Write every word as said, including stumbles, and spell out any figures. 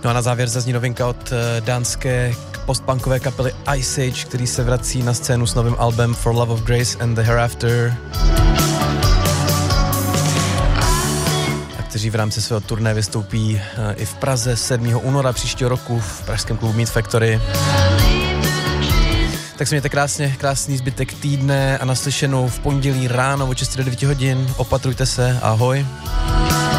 No a na závěr zazní novinka od dánské postpunkové kapely Ice Age, který se vrací na scénu s novým albem For Love of Grace and the Hereafter, a kteří v rámci svého turné vystoupí i v Praze sedmého února příštího roku v pražském klubu Meat Factory. Tak se mějte krásně, krásný zbytek týdne a naslyšenou v pondělí ráno od šesti do devíti hodin. Opatrujte se, ahoj.